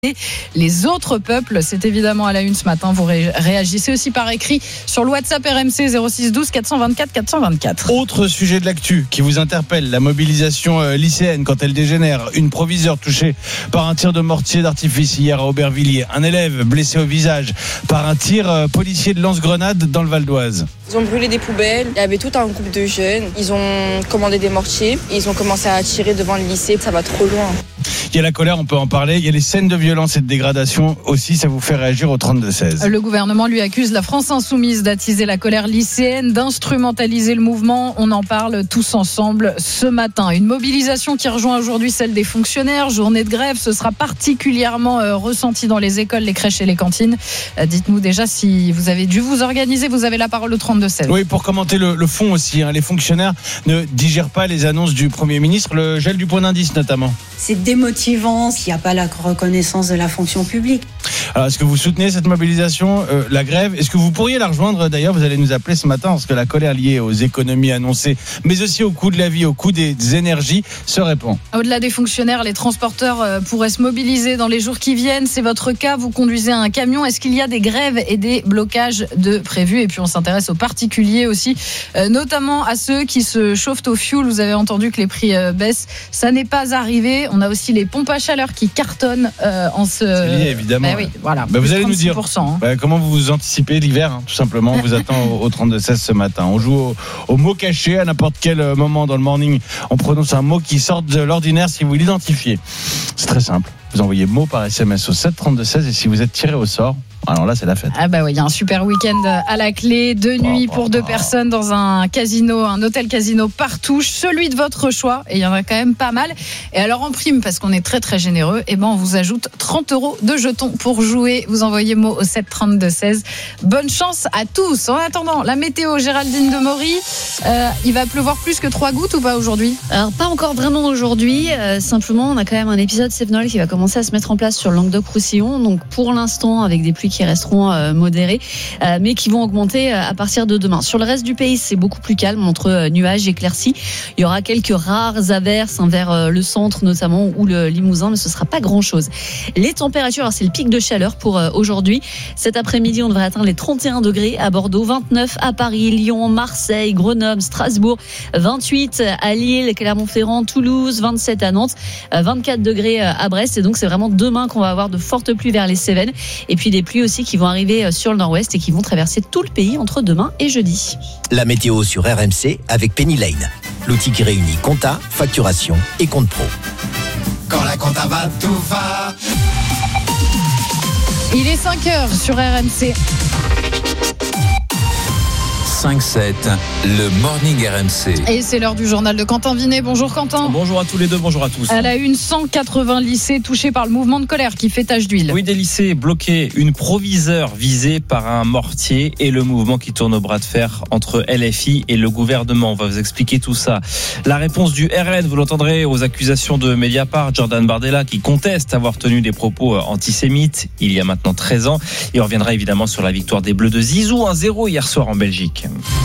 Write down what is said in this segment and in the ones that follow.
les autres peuples. C'est évidemment à la une ce matin. Vous réagissez aussi par écrit sur le WhatsApp RMC 06 12 424 424. Autre sujet de l'actu qui vous interpelle, la mobilisation lycéenne quand elle dégénère. Une proviseure touchée par un tir de mortier d'artifice hier à Aubervilliers. Un élève blessé au visage par un tir policier de lance-grenade dans le Val d'Oise. Ils ont brûlé des poubelles, il y avait tout un groupe de jeunes, ils ont commandé des mortiers, et ils ont commencé à tirer devant le lycée, ça va trop loin. Il y a la colère, on peut en parler, il y a les scènes de violence et de dégradation aussi, ça vous fait réagir au 32-16. Le gouvernement lui accuse la France insoumise d'attiser la colère lycéenne, d'instrumentaliser le mouvement. On en parle tous ensemble ce matin. Une mobilisation qui rejoint aujourd'hui celle des fonctionnaires, journée de grève, ce sera particulièrement ressenti dans les écoles, les crèches et les cantines. Dites-nous déjà si vous avez dû vous organiser, vous avez la parole au 32-16. Oui, pour commenter le fond aussi, les fonctionnaires ne digèrent pas les annonces du Premier ministre, le gel du point d'indice notamment. C'est démotivant s'il n'y a pas la reconnaissance de la fonction publique. Alors, est-ce que vous soutenez cette mobilisation, la grève ? Est-ce que vous pourriez la rejoindre d'ailleurs ? Vous allez nous appeler ce matin parce que la colère liée aux économies annoncées, mais aussi au coût de la vie, au coût des énergies, se répand. Au-delà des fonctionnaires, les transporteurs pourraient se mobiliser dans les jours qui viennent. C'est votre cas, vous conduisez un camion. Est-ce qu'il y a des grèves et des blocages de prévus ? Et puis on s'intéresse aux particuliers aussi, notamment à ceux qui se chauffent au fioul. Vous avez entendu que les prix baissent. Ça n'est pas arrivé. On a aussi les pompes à chaleur qui cartonnent en ce... C'est lié, évidemment. Oui, voilà. Vous allez nous dire comment vous anticipez l'hiver, tout simplement. On vous attend au 32-16 ce matin. On joue au mot caché à n'importe quel moment dans le morning. On prononce un mot qui sort de l'ordinaire si vous l'identifiez. C'est très simple. Vous envoyez mot par SMS au 732-16 et si vous êtes tiré au sort, alors là c'est la fête. Ah bah oui, il y a un super week-end à la clé, 2 nuits pour 2 personnes dans un casino, un hôtel casino partout, celui de votre choix, et il y en a quand même pas mal. Et alors en prime, parce qu'on est très très généreux, on vous ajoute 30 € de jetons pour jouer. Vous envoyez mot au 732-16. Bonne chance à tous. En attendant, la météo, Géraldine de Maury, il va pleuvoir plus que 3 gouttes ou pas aujourd'hui ? Alors pas encore vraiment aujourd'hui, simplement on a quand même un épisode Cévenol qui va commencer à se mettre en place sur le Languedoc-Roussillon, donc pour l'instant avec des pluies qui resteront modérées, mais qui vont augmenter à partir de demain. Sur le reste du pays, c'est beaucoup plus calme entre nuages et éclaircies. Il y aura quelques rares averses vers le centre notamment ou le Limousin, mais ce sera pas grand-chose. Les températures, alors c'est le pic de chaleur pour aujourd'hui. Cet après-midi, on devrait atteindre les 31 degrés à Bordeaux, 29 à Paris, Lyon, Marseille, Grenoble, Strasbourg, 28 à Lille, Clermont-Ferrand, Toulouse, 27 à Nantes, 24 degrés à Brest. Et donc c'est vraiment demain qu'on va avoir de fortes pluies vers les Cévennes et puis des pluies aussi qui vont arriver sur le nord-ouest et qui vont traverser tout le pays entre demain et jeudi. La météo sur RMC avec Penny Lane, l'outil qui réunit compta, facturation et compte pro. Quand la compta va, tout va. Il est 5h sur RMC. 5-7, le Morning RMC. Et c'est l'heure du journal de Quentin Vinet. Bonjour Quentin. Bonjour à tous les deux, bonjour à tous. À la une, 180 lycées touchés par le mouvement de colère qui fait tache d'huile. Oui, des lycées bloqués, une proviseure visée par un mortier et le mouvement qui tourne au bras de fer entre LFI et le gouvernement. On va vous expliquer tout ça. La réponse du RN, vous l'entendrez, aux accusations de Mediapart, Jordan Bardella qui conteste avoir tenu des propos antisémites il y a maintenant 13 ans. Et on reviendra évidemment sur la victoire des Bleus de Zizou, 1-0 hier soir en Belgique.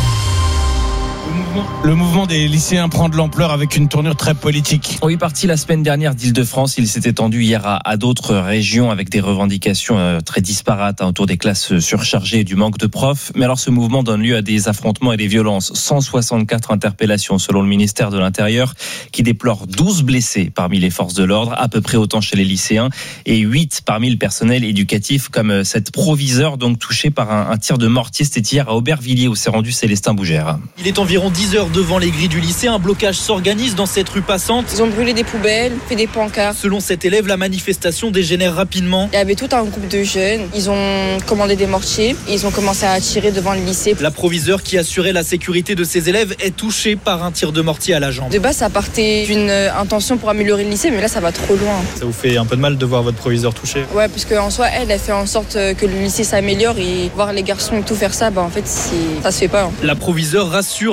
Le mouvement des lycéens prend de l'ampleur avec une tournure très politique. Oui, parti la semaine dernière d'Île-de-France, il s'est étendu hier à d'autres régions avec des revendications très disparates autour des classes surchargées et du manque de profs. Mais alors ce mouvement donne lieu à des affrontements et des violences. 164 interpellations selon le ministère de l'Intérieur qui déplore 12 blessés parmi les forces de l'ordre, à peu près autant chez les lycéens et 8 parmi le personnel éducatif comme cette proviseure donc touchée par un tir de mortier. C'était hier à Aubervilliers où s'est rendu Célestin Bougère. Il est environ 10 heures devant les grilles du lycée, un blocage s'organise dans cette rue passante. Ils ont brûlé des poubelles, fait des pancartes. Selon cet élève, la manifestation dégénère rapidement. Il y avait tout un groupe de jeunes, ils ont commandé des mortiers et ils ont commencé à tirer devant le lycée. La proviseure qui assurait la sécurité de ses élèves est touchée par un tir de mortier à la jambe. De base, ça partait d'une intention pour améliorer le lycée, mais là, ça va trop loin. Ça vous fait un peu de mal de voir votre proviseure touchée ? Ouais, parce qu'en soi, elle fait en sorte que le lycée s'améliore et voir les garçons tout faire ça, en fait, ça se fait pas. La proviseure rassure, la blessure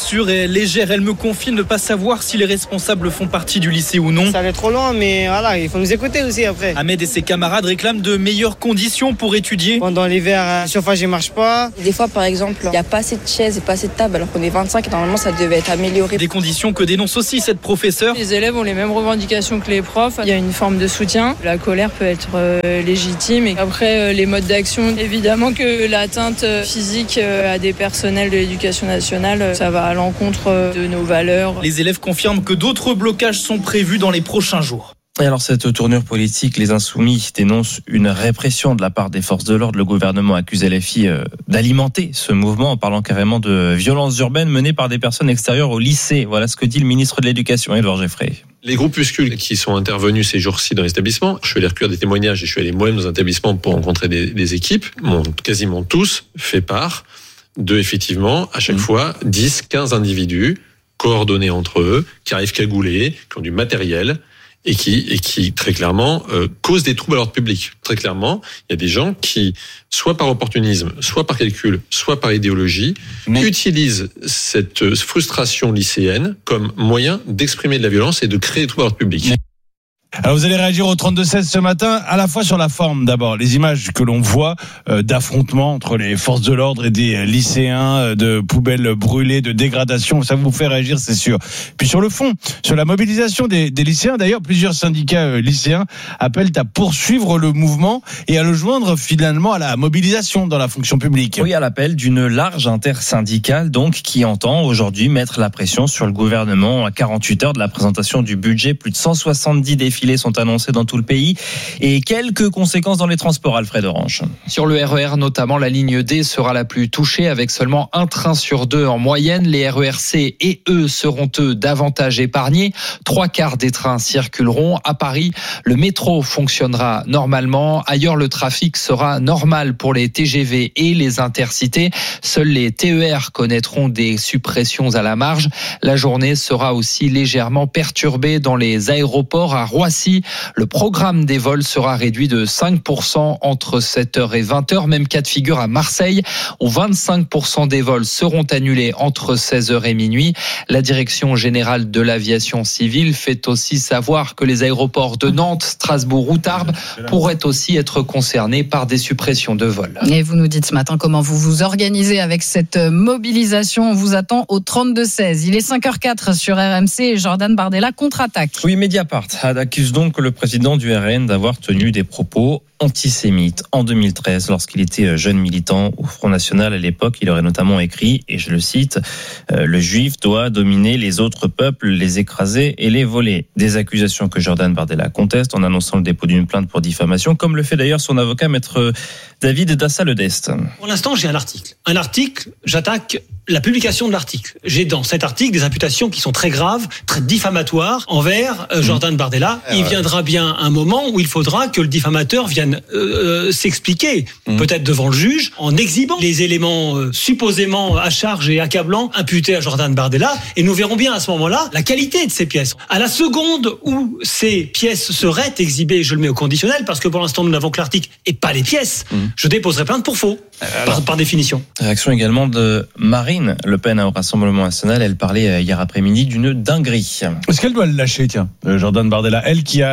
blessure est légère. Elle me confie ne pas savoir si les responsables font partie du lycée ou non. Ça allait trop loin, mais voilà, il faut nous écouter aussi après. Ahmed et ses camarades réclament de meilleures conditions pour étudier. Pendant l'hiver, le chauffage ne marche pas. Des fois, par exemple, il n'y a pas assez de chaises et pas assez de tables, alors qu'on est 25 et normalement ça devait être amélioré. Des conditions que dénonce aussi cette professeure. Les élèves ont les mêmes revendications que les profs. Il y a une forme de soutien. La colère peut être légitime. Et après, les modes d'action, évidemment que l'atteinte physique à des personnels de l'éducation nationale, ça va à l'encontre de nos valeurs. Les élèves confirment que d'autres blocages sont prévus dans les prochains jours. Et alors cette tournure politique, les Insoumis dénoncent une répression de la part des forces de l'ordre. Le gouvernement accuse LFI d'alimenter ce mouvement en parlant carrément de violences urbaines menées par des personnes extérieures au lycée. Voilà ce que dit le ministre de l'Éducation, Édouard Geffray. Les groupuscules qui sont intervenus ces jours-ci dans l'établissement, je suis allé recueillir des témoignages et je suis allé moi-même dans un établissement pour rencontrer des équipes, m'ont quasiment tous fait part de, effectivement, à chaque fois, 10, 15 individus coordonnés entre eux, qui arrivent cagoulés, qui ont du matériel, et qui très clairement causent des troubles à l'ordre public. Très clairement, il y a des gens qui, soit par opportunisme, soit par calcul, soit par idéologie, utilisent cette frustration lycéenne comme moyen d'exprimer de la violence et de créer des troubles à l'ordre public. Alors vous allez réagir au 32-16 ce matin, à la fois sur la forme d'abord, les images que l'on voit d'affrontements entre les forces de l'ordre et des lycéens, de poubelles brûlées, de dégradation, ça vous fait réagir, c'est sûr. Puis sur le fond, sur la mobilisation des lycéens, d'ailleurs plusieurs syndicats lycéens appellent à poursuivre le mouvement et à le joindre finalement à la mobilisation dans la fonction publique. Oui, à l'appel d'une large intersyndicale donc qui entend aujourd'hui mettre la pression sur le gouvernement à 48 heures de la présentation du budget. Plus de 170 défilés sont annoncés dans tout le pays et quelques conséquences dans les transports, Alfred Orange. Sur le RER notamment, la ligne D sera la plus touchée avec seulement un train sur deux en moyenne. Les RER-C et E seront eux davantage épargnés. 3/4 des trains circuleront. À Paris, le métro fonctionnera normalement. Ailleurs, le trafic sera normal pour les TGV et les intercités. Seuls les TER connaîtront des suppressions à la marge. La journée sera aussi légèrement perturbée dans les aéroports. À Roissy, le programme des vols sera réduit de 5% entre 7h et 20h. Même cas de figure à Marseille, où 25% des vols seront annulés entre 16h et minuit. La direction générale de l'aviation civile fait aussi savoir que les aéroports de Nantes, Strasbourg ou Tarbes pourraient aussi être concernés par des suppressions de vols. Et vous nous dites ce matin comment vous vous organisez avec cette mobilisation. On vous attend au 32-16. Il est 5h04 sur RMC et Jordan Bardella contre-attaque. Oui, Mediapart accuse donc le président du RN d'avoir tenu des propos antisémites en 2013 lorsqu'il était jeune militant au Front National. À l'époque, il aurait notamment écrit, et je le cite, le juif doit dominer les autres peuples, les écraser et les voler. Des accusations que Jordan Bardella conteste en annonçant le dépôt d'une plainte pour diffamation, comme le fait d'ailleurs son avocat maître David Dassa-Ledest. Pour l'instant, j'ai un article, j'attaque la publication de l'article. J'ai dans cet article des imputations qui sont très graves, très diffamatoires envers Jordan Bardella. Il viendra bien un moment où il faudra que le diffamateur vienne s'expliquer, peut-être devant le juge, en exhibant les éléments supposément à charge et accablants imputés à Jordan Bardella. Et nous verrons bien à ce moment-là la qualité de ces pièces. À la seconde où ces pièces seraient exhibées, je le mets au conditionnel, parce que pour l'instant nous n'avons que l'article et pas les pièces, je déposerai plainte pour faux, par définition. Réaction également de Marine Le Pen au Rassemblement national. Elle parlait hier après-midi d'une dinguerie. Est-ce qu'elle doit le lâcher, tiens, Jordan Bardella, elle qui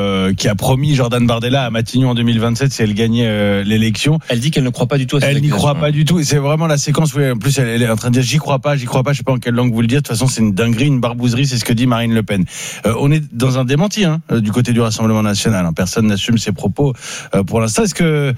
a promis Jordan Bardella à Matignon en 2027 si elle gagnait l'élection. Elle dit qu'elle ne croit pas du tout à cette Elle n'y croit pas du tout. Et c'est vraiment la séquence où en plus elle est en train de dire j'y crois pas, je sais pas en quelle langue vous le dire. De toute façon, c'est une dinguerie, une barbouzerie, c'est ce que dit Marine Le Pen. On est dans un démenti du côté du Rassemblement national. Personne n'assume ses propos pour l'instant. Est-ce que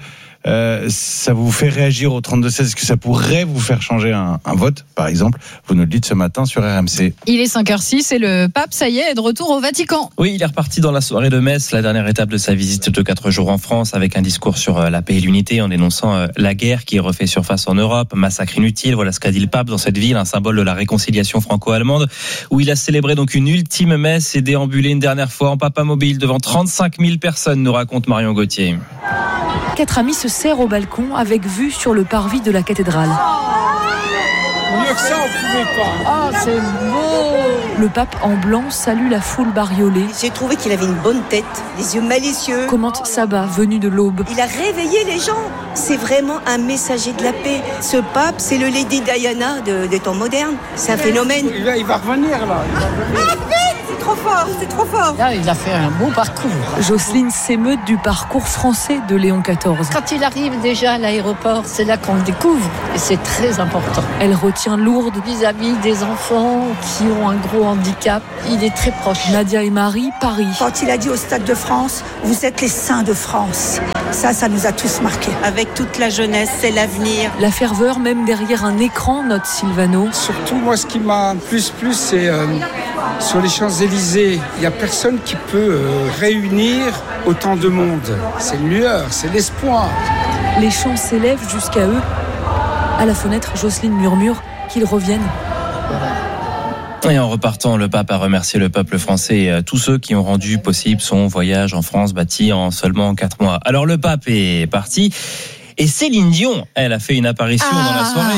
ça vous fait réagir au 32-16? Est-ce que ça pourrait vous faire changer un vote, par exemple? Vous nous le dites ce matin sur RMC. Il est 5h06 et le pape, ça y est de retour au Vatican. Oui, il est reparti dans la soirée de messe, la dernière étape de sa visite de 4 jours en France, avec un discours sur la paix et l'unité, en dénonçant la guerre qui refait surface en Europe, massacre inutile. Voilà ce qu'a dit le pape dans cette ville, un symbole de la réconciliation franco-allemande, où il a célébré donc une ultime messe et déambulé une dernière fois en papa mobile devant 35 000 personnes, nous raconte Marion Gauthier. 4 amis se serrent au balcon avec vue sur le parvis de la cathédrale. Mieux que ça, on pouvait pas. Ah, c'est beau. Le pape en blanc salue la foule bariolée. J'ai trouvé qu'il avait une bonne tête, des yeux malicieux. Commente Sabat, venu de l'Aube. Il a réveillé les gens. C'est vraiment un messager de la paix. Ce pape, c'est le Lady Diana des temps modernes. C'est un phénomène. Il va revenir là. C'est trop fort, c'est trop fort. Là, il a fait un beau parcours. Jocelyne s'émeut du parcours français de Léon XIV. Quand il arrive déjà à l'aéroport, c'est là qu'on le découvre. Et c'est très important. Elle retient Lourdes. Vis-à-vis des enfants qui ont un gros handicap, il est très proche. Nadia et Marie, Paris. Quand il a dit au Stade de France, vous êtes les saints de France. Ça nous a tous marqués. Avec toute la jeunesse, c'est l'avenir. La ferveur, même derrière un écran, note Silvano. Surtout, moi, ce qui m'a plus, c'est sur les Champs-Élysées. Il n'y a personne qui peut réunir autant de monde. C'est une lueur, c'est l'espoir. Les chants s'élèvent jusqu'à eux. À la fenêtre, Jocelyne murmure qu'ils reviennent. Et en repartant, le pape a remercié le peuple français et tous ceux qui ont rendu possible son voyage en France, bâti en seulement 4 mois. Alors le pape est parti et Céline Dion, elle a fait une apparition dans la soirée.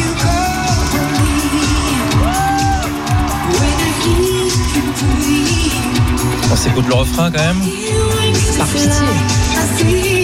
On s'écoute le refrain quand même. Par pitié.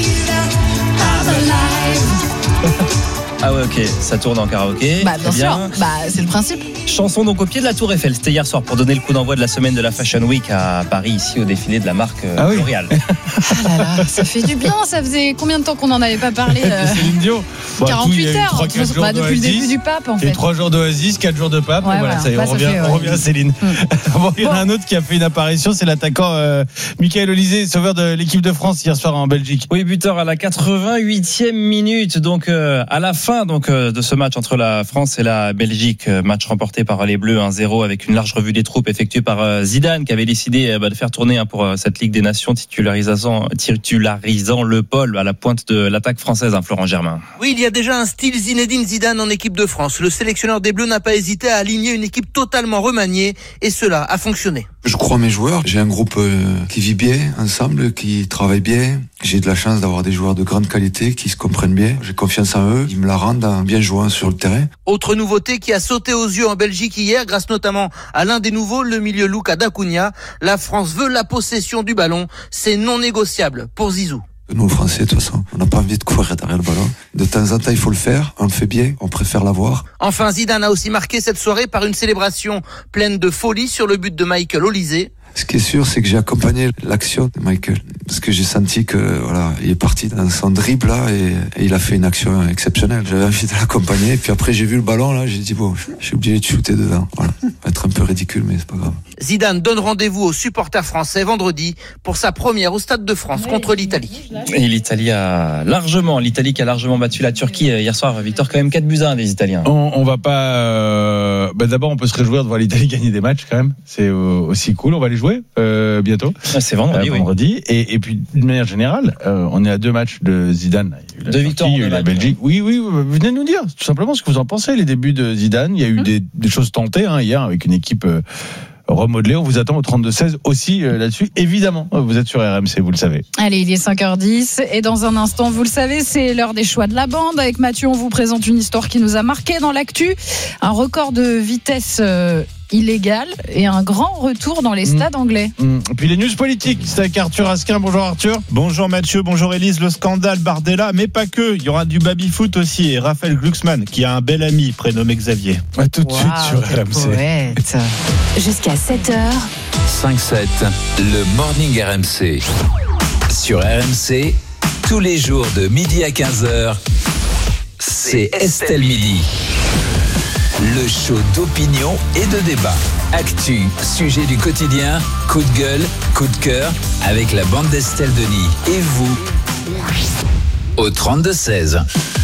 Ah ouais, ok, ça tourne en karaoké. Bah bien sûr, c'est le principe. Chanson donc au pied de la Tour Eiffel, c'était hier soir pour donner le coup d'envoi de la semaine de la Fashion Week à Paris, ici au défilé de la marque L'Oréal. Ah là là, ça fait du bien, ça faisait combien de temps qu'on n'en avait pas parlé Céline Dion. 48 heures, depuis le début du pape en fait. Et 3 jours d'Oasis, 4 jours de pape, ouais, voilà, ça y est, on revient à Céline. Bon, il y en a un autre qui a fait une apparition, c'est l'attaquant Michael Olise, sauveur de l'équipe de France hier soir en Belgique. Oui, buteur à la 88e minute, donc à la fin de ce match entre la France et la Belgique, match remporté par les Bleus 1-0 avec une large revue des troupes effectuée par Zidane qui avait décidé de faire tourner pour cette Ligue des Nations, titularisant le pôle à la pointe de l'attaque française, Florent Germain. Oui, il y a déjà un style Zinedine Zidane en équipe de France. Le sélectionneur des Bleus n'a pas hésité à aligner une équipe totalement remaniée et cela a fonctionné. Je crois en mes joueurs. J'ai un groupe qui vit bien ensemble, qui travaille bien. J'ai de la chance d'avoir des joueurs de grande qualité qui se comprennent bien. J'ai confiance en eux. Ils me la rendent en bien jouant sur le terrain. Autre nouveauté qui a sauté aux yeux en Belgique hier, grâce notamment à l'un des nouveaux, le milieu Luka Dacunia. La France veut la possession du ballon. C'est non négociable pour Zizou. Nous, Français, de toute façon, on n'a pas envie de courir derrière le ballon. De temps en temps, il faut le faire. On le fait bien. On préfère l'avoir. Enfin, Zidane a aussi marqué cette soirée par une célébration pleine de folie sur le but de Michael Olise. Ce qui est sûr, c'est que j'ai accompagné l'action de Michael. Parce que j'ai senti que, il est parti dans son dribble, là, et il a fait une action exceptionnelle. J'avais envie de l'accompagner. Et puis après, j'ai vu le ballon, là, j'ai dit, bon, je suis obligé de shooter dedans. Voilà. Ça va être un peu ridicule, mais c'est pas grave. Zidane donne rendez-vous aux supporters français vendredi pour sa première au Stade de France contre l'Italie. Et l'Italie qui a largement battu la Turquie hier soir. Victoire quand même 4-1 des Italiens. On va pas, d'abord, on peut se réjouir de voir l'Italie gagner des matchs quand même. C'est aussi cool. On va les jouer bientôt. C'est vendredi. Et puis d'une manière générale, on est à 2 matchs de Zidane. De victoire en la Belgique. Oui, venez nous dire tout simplement ce que vous en pensez. Les débuts de Zidane, il y a eu des choses tentées hier avec une équipe remodelée. On vous attend au 32-16 aussi là-dessus. Évidemment, vous êtes sur RMC, vous le savez. Allez, il est 5h10 et dans un instant, vous le savez, c'est l'heure des choix de la bande. Avec Mathieu, on vous présente une histoire qui nous a marqué dans l'actu. Un record de vitesse illégal et un grand retour dans les stades anglais. Et puis les news politiques, c'est avec Arthur Asquin. Bonjour Arthur. Bonjour Mathieu, bonjour Élise. Le scandale Bardella, mais pas que. Il y aura du baby-foot aussi. Et Raphaël Glucksmann, qui a un bel ami prénommé Xavier. Tout de suite sur RMC. Jusqu'à 7h. 5-7, le Morning RMC. Sur RMC, tous les jours de midi à 15h, c'est Estelle Midi. Le show d'opinion et de débat. Actu, sujet du quotidien, coup de gueule, coup de cœur, avec la bande d'Estelle Denis. Et vous, au 32-16.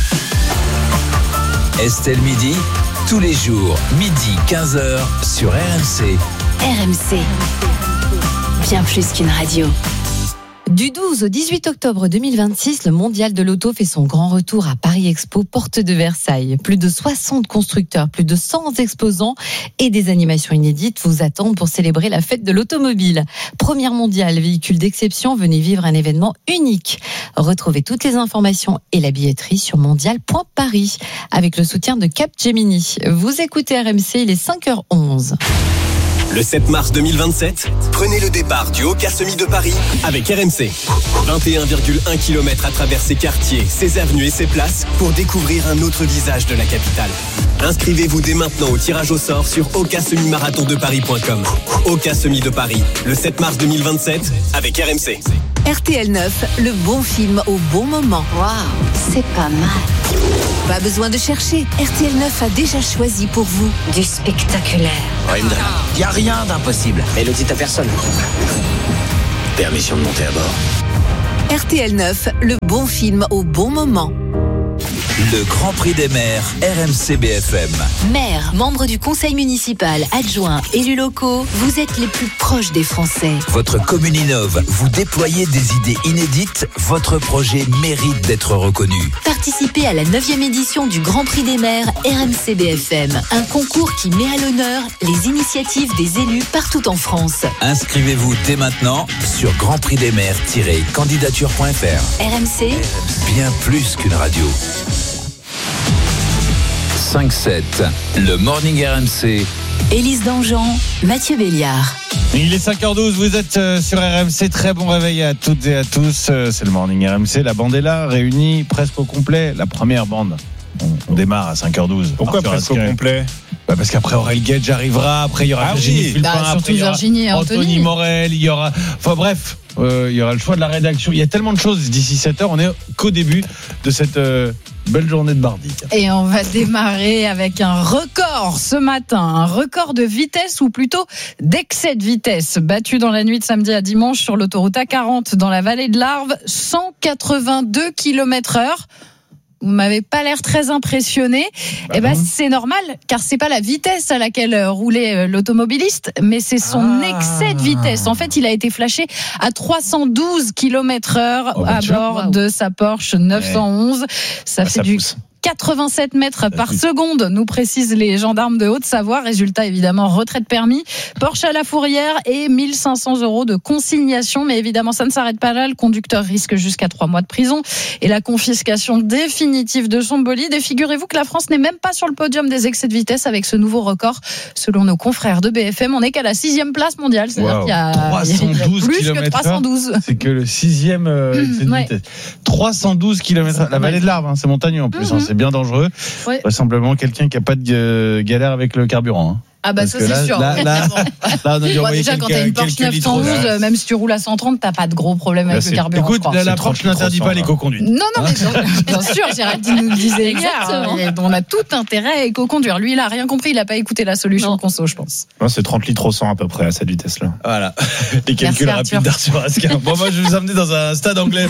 Estelle Midi, tous les jours, midi 15h sur RMC. RMC, bien plus qu'une radio. Du 12 au 18 octobre 2026, le mondial de l'auto fait son grand retour à Paris Expo, porte de Versailles. Plus de 60 constructeurs, plus de 100 exposants et des animations inédites vous attendent pour célébrer la fête de l'automobile. Première mondiale, véhicule d'exception, venez vivre un événement unique. Retrouvez toutes les informations et la billetterie sur mondial.paris avec le soutien de Capgemini. Vous écoutez RMC, il est 5h11. Le 7 mars 2027, prenez le départ du Haut-Cassemi de Paris avec RMC. 21,1 km à travers ses quartiers, ses avenues et ses places pour découvrir un autre visage de la capitale. Inscrivez-vous dès maintenant au tirage au sort sur hautcassemimarathondeparis.com. Haut-Cassemi de Paris, le 7 mars 2027 avec RMC. RTL 9, le bon film au bon moment. Waouh, c'est pas mal. Pas besoin de chercher, RTL 9 a déjà choisi pour vous du spectaculaire. Il n'y a rien d'impossible. Et le dit à personne. Permission de monter à bord. RTL 9, le bon film au bon moment. Le Grand Prix des maires, RMC BFM. Maires, membres du conseil municipal, adjoints, élus locaux, vous êtes les plus proches des Français. Votre commune innove, vous déployez des idées inédites, votre projet mérite d'être reconnu. Participez à la 9e édition du Grand Prix des maires RMC BFM. Un concours qui met à l'honneur les initiatives des élus partout en France. Inscrivez-vous dès maintenant sur grandprixdesmaires-candidature.fr. RMC, bien plus qu'une radio. 5-7, le Morning RMC. Élise Dangean, Mathieu Béliard. Il est 5h12, vous êtes sur RMC, très bon réveil à toutes et à tous. C'est le Morning RMC, la bande est là, réunie presque au complet. La première bande, on démarre à 5h12. Pourquoi presque au complet ? Parce qu'après Aurel Gage arrivera, après il y aura Virginie Fulpin, après il y aura Anthony Morel, il y aura... Enfin bref, il y aura le choix de la rédaction. Il y a tellement de choses d'ici 7h, on est qu'au début de cette belle journée de mardi. Et on va démarrer avec un record ce matin, un record de vitesse ou plutôt d'excès de vitesse battu dans la nuit de samedi à dimanche sur l'autoroute A40 dans la vallée de l'Arve, 182 km/h. Vous m'avez pas l'air très impressionné. C'est normal, car c'est pas la vitesse à laquelle roulait l'automobiliste, mais c'est son excès de vitesse. En fait, il a été flashé à 312 km/h à bord de sa Porsche 911. Ça fait du 87 mètres par seconde, nous précisent les gendarmes de Haute-Savoie. Résultat, évidemment, retrait de permis, Porsche à la fourrière et 1 500 € de consignation. Mais évidemment, ça ne s'arrête pas là. Le conducteur risque jusqu'à 3 mois de prison et la confiscation définitive de son bolide. Et figurez-vous que la France n'est même pas sur le podium des excès de vitesse avec ce nouveau record. Selon nos confrères de BFM, on n'est qu'à la 6e place mondiale. C'est-à-dire qu'il y a 312 plus km/h, que 312. C'est que le 6e excès de vitesse. 312 km/h. La vallée de l'Arve, c'est montagneux en plus. C'est bien dangereux. Vraisemblablement quelqu'un qui n'a pas de galère avec le carburant. Ah bah parce ça c'est sûr. Là, on a dû envoyer déjà quand t'as une Porsche 911, même si tu roules à 130, t'as pas de gros problème avec le carburant. Écoute, la Porsche n'interdit pas l'éco-conduite. Non, mais bien sûr, Géraldine nous le disait hier. On a tout intérêt à éco-conduire. Lui, il a rien compris, il a pas écouté la solution conso, je pense. C'est 30 litres au 100 à peu près à cette vitesse-là. Voilà. Les calculs rapides d'Arthur Asquin. Bon, moi, je vais vous amener dans un stade anglais.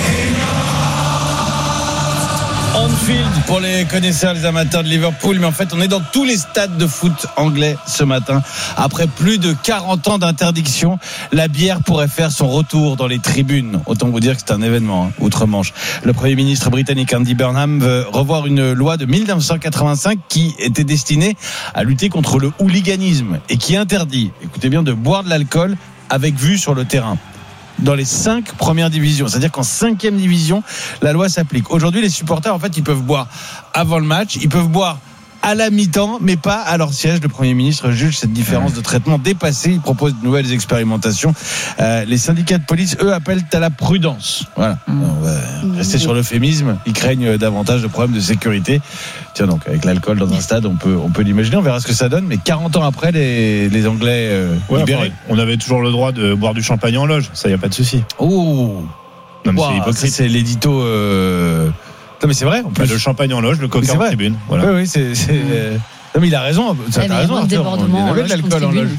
Anfield pour les connaisseurs, les amateurs de Liverpool, mais en fait on est dans tous les stades de foot anglais ce matin. Après plus de 40 ans d'interdiction, la bière pourrait faire son retour dans les tribunes. Autant vous dire que c'est un événement, outre-Manche. Le Premier ministre britannique Andy Burnham veut revoir une loi de 1985 qui était destinée à lutter contre le hooliganisme et qui interdit, écoutez bien, de boire de l'alcool avec vue sur le terrain. Dans les 5 premières divisions. C'est-à-dire qu'en 5e division, la loi s'applique. Aujourd'hui, les supporters, en fait, ils peuvent boire avant le match, ils peuvent boire à la mi-temps, mais pas à leur siège. Le Premier ministre juge cette différence de traitement dépassée. Il propose de nouvelles expérimentations. Les syndicats de police, eux, appellent à la prudence. Voilà. On va rester sur l'euphémisme. Ils craignent davantage de problèmes de sécurité. Tiens, donc, avec l'alcool dans un stade, on peut l'imaginer. On verra ce que ça donne. Mais 40 ans après, les Anglais libérés. On avait toujours le droit de boire du champagne en loge. Ça, y a pas de souci. Oh! Non, mais c'est hypocrite. C'est l'édito, Non mais c'est vrai. Le champagne en loge, le coca en tribune. Voilà. Oui, c'est. Non mais il a raison. Ça, t'as raison. Il y avait de l'alcool en loge.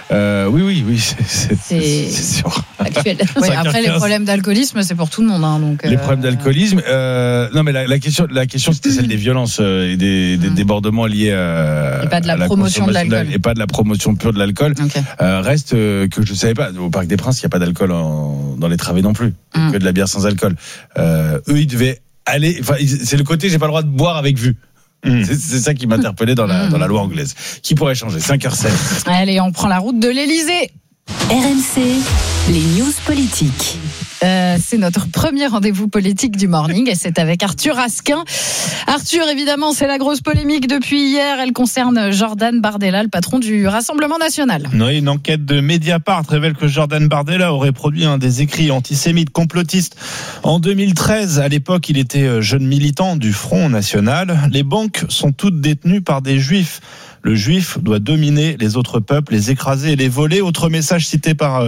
Oui, c'est sûr. Actuel. Oui, après, les problèmes d'alcoolisme, c'est pour tout le monde. Donc, les problèmes d'alcoolisme. Non, mais la question, c'était celle des violences et des débordements liés et pas de la promotion de l'alcool. Et pas de la promotion pure de l'alcool. Okay. Reste que je savais pas. Au Parc des Princes, il n'y a pas d'alcool dans les travées non plus. Que de la bière sans alcool. Eux, ils devaient aller. Enfin, c'est le côté, j'ai pas le droit de boire avec vue. C'est ça qui m'interpellait dans la loi anglaise. Qui pourrait changer 5h07. Allez, on prend la route de l'Elysée. RMC, les news politiques. C'est notre premier rendez-vous politique du morning et c'est avec Arthur Asquin. Arthur, évidemment, c'est la grosse polémique depuis hier. Elle concerne Jordan Bardella, le patron du Rassemblement National. Oui, une enquête de Mediapart révèle que Jordan Bardella aurait produit des écrits antisémites complotistes en 2013. À l'époque, il était jeune militant du Front National. Les banques sont toutes détenues par des juifs. Le juif doit dominer les autres peuples, les écraser et les voler. Autre message cité par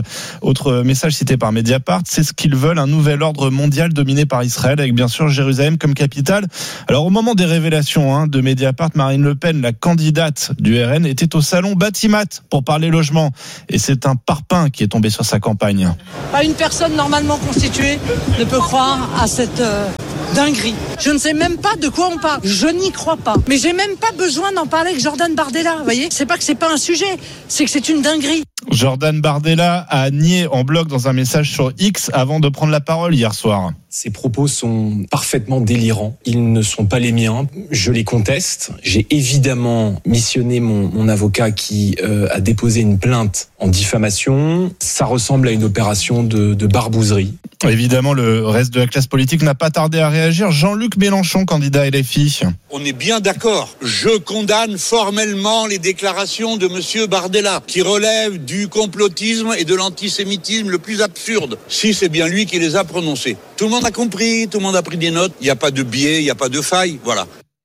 Mediapart, c'est ce qu'ils veulent, un nouvel ordre mondial dominé par Israël, avec bien sûr Jérusalem comme capitale. Alors au moment des révélations de Mediapart, Marine Le Pen, la candidate du RN, était au salon Batimat pour parler logement. Et c'est un parpaing qui est tombé sur sa campagne. Pas une personne normalement constituée ne peut croire à cette dinguerie. Je ne sais même pas de quoi on parle. Je n'y crois pas. Mais j'ai même pas besoin d'en parler avec Jordan Bardella. Vous voyez, c'est pas que c'est pas un sujet, c'est que c'est une dinguerie. Jordan Bardella a nié en bloc dans un message sur X avant de prendre la parole hier soir. Ces propos sont parfaitement délirants. Ils ne sont pas les miens. Je les conteste. J'ai évidemment missionné mon avocat qui a déposé une plainte en diffamation. Ça ressemble à une opération de barbouzerie. Évidemment, le reste de la classe politique n'a pas tardé à réagir. Jean-Luc Mélenchon, candidat LFI. On est bien d'accord. Je condamne formellement les déclarations de monsieur Bardella, qui relèvent du complotisme et de l'antisémitisme le plus absurde. Si c'est bien lui qui les a prononcés. Tout le monde a compris, tout le monde a pris des notes. Il n'y a pas de biais, il n'y a pas de faille. Voilà.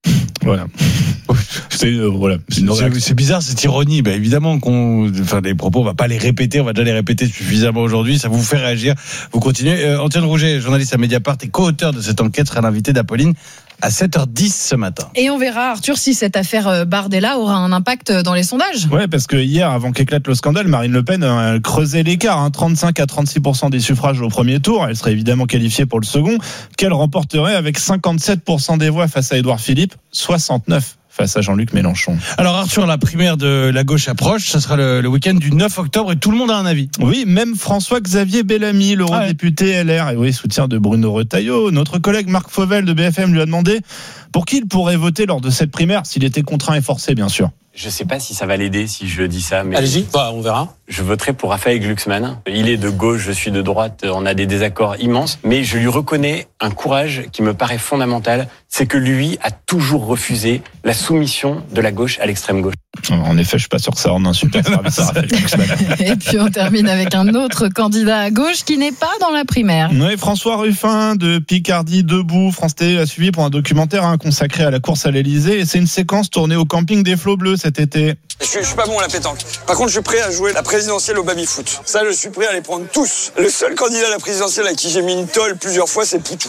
C'est bizarre cette ironie. Évidemment les propos, on va pas les répéter, on va déjà les répéter suffisamment aujourd'hui. Ça vous fait réagir. Vous continuez. Antoine Rouget, journaliste à Mediapart et co-auteur de cette enquête, sera l'invité d'Apolline à 7h10 ce matin. Et on verra, Arthur, si cette affaire Bardella aura un impact dans les sondages. Ouais, parce que hier, avant qu'éclate le scandale, Marine Le Pen a creusé l'écart, 35 à 36% des suffrages au premier tour. Elle serait évidemment qualifiée pour le second, qu'elle remporterait avec 57% des voix face à Édouard Philippe, 69 face à Jean-Luc Mélenchon. Alors Arthur, la primaire de la gauche approche, ça sera le week-end du 9 octobre et tout le monde a un avis. Oui, même François-Xavier Bellamy, l'eurodéputé LR, et soutien de Bruno Retailleau. Notre collègue Marc Fauvel de BFM lui a demandé pour qui il pourrait voter lors de cette primaire, s'il était contraint et forcé, bien sûr. Je sais pas si ça va l'aider si je dis ça, mais... Allez-y, on verra. Je voterai pour Raphaël Glucksmann. Il est de gauche, je suis de droite, on a des désaccords immenses, mais je lui reconnais un courage qui me paraît fondamental, c'est que lui a toujours refusé la soumission de la gauche à l'extrême gauche. En effet, je suis pas sûr que ça rende un super service à Raphaël Glucksmann. Et puis on termine avec un autre candidat à gauche qui n'est pas dans la primaire. Oui, François Ruffin de Picardie Debout. France Télé l'a suivi pour un documentaire consacré à la course à l'Elysée, et c'est une séquence tournée au camping des Flots Bleus cet été. Je suis pas bon à la pétanque. Par contre, je suis prêt à jouer la présidentielle au baby-foot. Ça, je suis prêt à les prendre tous. Le seul candidat à la présidentielle à qui j'ai mis une tôle plusieurs fois, c'est Poutou.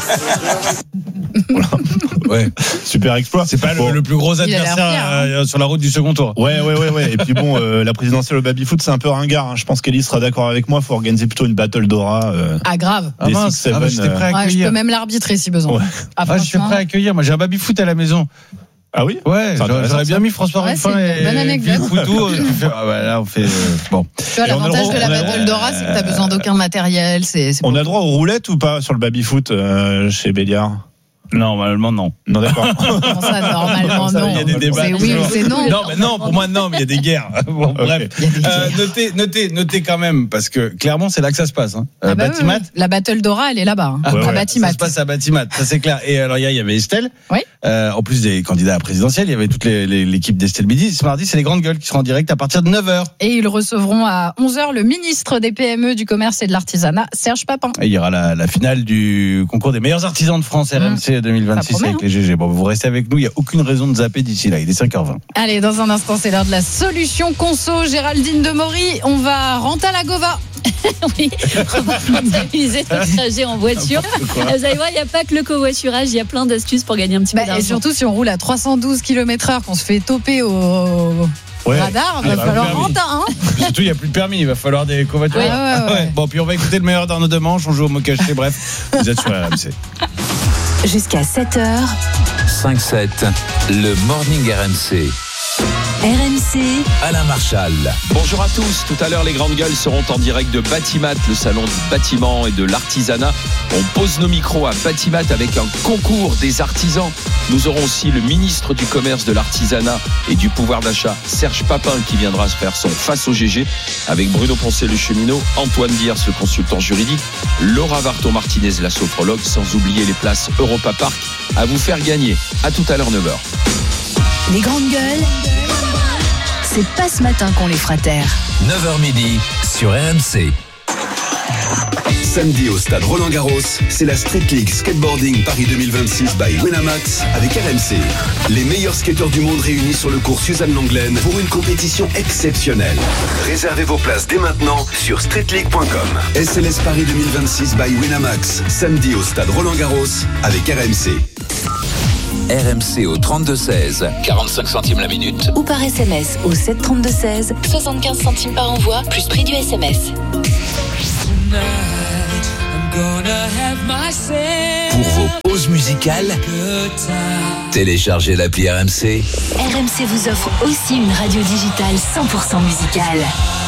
Ouais, super exploit. C'est pas le plus gros adversaire sur la route du second tour. Ouais. Et puis la présidentielle au baby-foot, c'est un peu ringard. Je pense qu'Elise sera d'accord avec moi. Il faut organiser plutôt une battle d'Aura. Grave. J'étais prêt à accueillir. Je peux même l'arbitrer si besoin. Ouais. Je suis prêt à accueillir. Moi, j'ai un baby-foot à la maison. Ah oui? Ouais, j'aurais bien mis François Ruffin et Poutou. Là, on fait bon. Tu vois, l'avantage de la battle d'Aura, c'est que t'as besoin d'aucun matériel. On a droit aux roulettes ou pas sur le baby-foot chez Béliard? Normalement, non. Non, d'accord. Comment ça, normalement, non? Il y a des débats. C'est oui ou c'est non? Non, pour moi, non, mais il y a des guerres. Bon, bref. Notez quand même, parce que clairement, c'est là que ça se passe. Batimat. Oui. La battle d'Aura, elle est là-bas, à Batimat. Ça se passe à Batimat, ça c'est clair. Et alors, il y avait Estelle. Oui. En plus des candidats à la présidentielle, il y avait toute l'équipe d'Estelle Midi. Ce mardi, c'est les grandes gueules qui seront en direct à partir de 9h. Et ils recevront à 11h le ministre des PME, du commerce et de l'artisanat, Serge Papin. Et il y aura la finale du concours des meilleurs artisans de France, RMC 2026 avec les GG. Bon, vous restez avec nous, il n'y a aucune raison de zapper d'ici là. Il est 5h20. Allez, dans un instant, c'est l'heure de la solution conso. Géraldine Demory, on va rentrer à la Gova. Oui, on va optimiser notre trajet en voiture. Vous allez voir, il n'y a pas que le covoiturage, il y a plein d'astuces pour gagner un petit peu d'argent. Et surtout, si on roule à 312 km/h, qu'on se fait toper radar, il va falloir rentrer. Surtout, il n'y a plus de permis, il va falloir des covoitureurs. Ouais. Bon, puis on va écouter le meilleur d'Arnaud Demanche, on joue au mot caché, bref, vous êtes sur RMC. Jusqu'à 7h. 5-7, le Morning RMC. RMC, Alain Marchal. Bonjour à tous. Tout à l'heure, les grandes gueules seront en direct de Batimat, le salon du bâtiment et de l'artisanat. On pose nos micros à Batimat avec un concours des artisans. Nous aurons aussi le ministre du commerce, de l'artisanat et du pouvoir d'achat, Serge Papin, qui viendra se faire son face au GG avec Bruno Poncet, le cheminot, Antoine Biers, le consultant juridique, Laura Varton-Martinez, la sophrologue, sans oublier les places Europa Park à vous faire gagner. À tout à l'heure, 9h. les grandes gueules, c'est pas ce matin qu'on les fera taire. 9h midi sur RMC. Samedi au stade Roland-Garros, c'est la Street League Skateboarding Paris 2026 by Winamax avec RMC. Les meilleurs skateurs du monde réunis sur le cours Suzanne Lenglen pour une compétition exceptionnelle. Réservez vos places dès maintenant sur streetleague.com. SLS Paris 2026 by Winamax, samedi au stade Roland-Garros avec RMC. RMC au 32-16, 45 centimes la minute. Ou par SMS au 732-16, 75 centimes par envoi, plus prix du SMS. Pour vos pauses musicales, téléchargez l'appli RMC. RMC vous offre aussi une radio digitale 100% musicale.